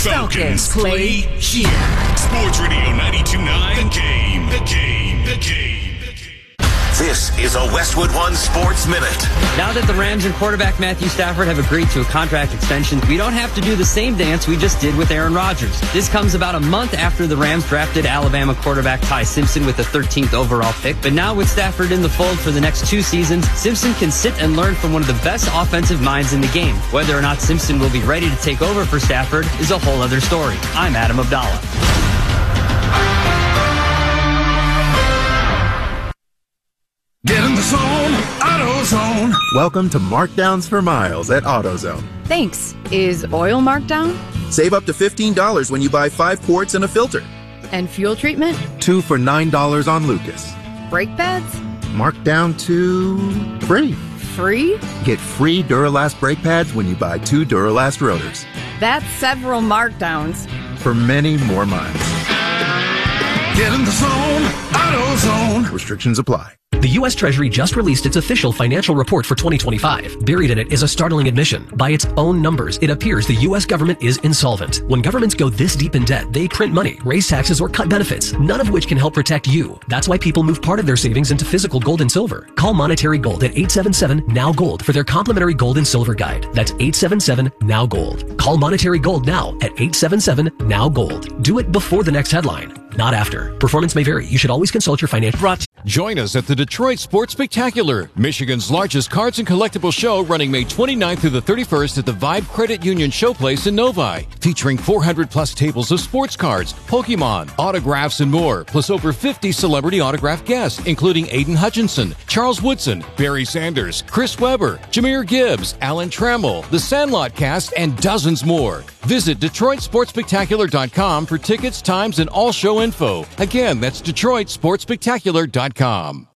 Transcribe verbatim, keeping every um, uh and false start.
Falcons play here. Sports Radio ninety-two point nine, The Game, The Game, The Game. This is a Westwood One Sports Minute. Now that the Rams and quarterback Matthew Stafford have agreed to a contract extension, we don't have to do the same dance we just did with Aaron Rodgers. This comes about a month after the Rams drafted Alabama quarterback Ty Simpson with the thirteenth overall pick. But now with Stafford in the fold for the next two seasons, Simpson can sit and learn from one of the best offensive minds in the game. Whether or not Simpson will be ready to take over for Stafford is a whole other story. I'm Adam Abdallah. Get in the zone, AutoZone. Welcome to Markdowns for Miles at AutoZone. Thanks. Is oil marked down? Save up to fifteen dollars when you buy five quarts and a filter. And fuel treatment? Two for nine dollars on Lucas. Brake pads? Marked down to free. Free? Get free Duralast brake pads when you buy two Duralast rotors. That's several markdowns. For many more miles. Get in the zone, AutoZone. Restrictions apply. The U S Treasury just released its official financial report for twenty twenty-five. Buried in it is a startling admission. By its own numbers, it appears the U S government is insolvent. When governments go this deep in debt, they print money, raise taxes, or cut benefits, none of which can help protect you. That's why people move part of their savings into physical gold and silver. Call Monetary Gold at eight seven seven, N O W Gold for their complimentary gold and silver guide. That's eight seven seven, N O W Gold. Call Monetary Gold now at eight seven seven, N O W Gold. Do it before the next headline, not after. Performance may vary. You should always consult your financial... Join us at the Detroit Sports Spectacular, Michigan's largest cards and collectible show, running May twenty-ninth through the thirty-first at the Vibe Credit Union Showplace in Novi, featuring four hundred plus tables of sports cards, Pokemon, autographs, and more, plus over fifty celebrity autograph guests, including Aiden Hutchinson, Charles Woodson, Barry Sanders, Chris Webber, Jahmyr Gibbs, Alan Trammell, The Sandlot Cast, and dozens more. Visit Detroit Sports Spectacular dot com for tickets, times, and all show info. Again, that's Detroit Sports Spectacular dot com.